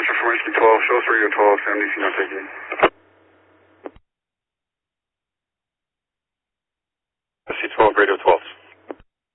Roger, for Whiskey 12, show us radio 12, Sam DC not taking. Whiskey 12, radio 12.